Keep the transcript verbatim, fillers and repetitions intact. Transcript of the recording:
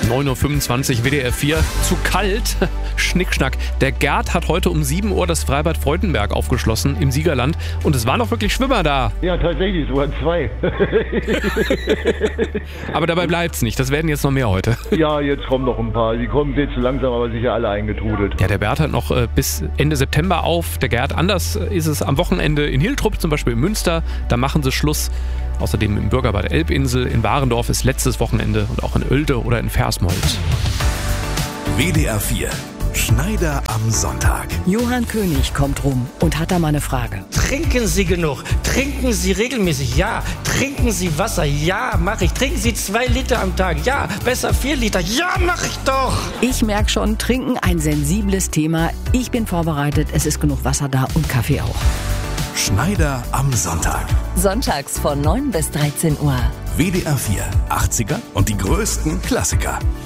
neun Uhr fünfundzwanzig, W D R vier. Zu kalt? Schnickschnack. Der Gerd hat heute um sieben Uhr das Freibad Freudenberg aufgeschlossen im Siegerland. Und es waren auch wirklich Schwimmer da. Ja, tatsächlich, sogar zwei. Aber dabei bleibt's nicht. Das werden jetzt noch mehr heute. Ja, jetzt kommen noch ein paar. Die kommen jetzt so langsam, aber sicher alle eingetrudelt. Ja, der Bert hat noch äh, bis Ende September auf. Der Gerd, anders ist es am Wochenende in Hiltrup, zum Beispiel in Münster. Da machen sie Schluss. Außerdem im Bürgerbad Elbinsel, in Warendorf ist letztes Wochenende und auch in Oelde oder in Versmold. W D R vier. Schneider am Sonntag. Johann König kommt rum und hat da mal eine Frage. Trinken Sie genug? Trinken Sie regelmäßig? Ja. Trinken Sie Wasser? Ja, mache ich. Trinken Sie zwei Liter am Tag? Ja. Besser vier Liter? Ja, mache ich doch. Ich merke schon, Trinken ein sensibles Thema. Ich bin vorbereitet, es ist genug Wasser da und Kaffee auch. Schneider am Sonntag. Sonntags von neun bis dreizehn Uhr. W D R vier. achtziger und die größten Klassiker.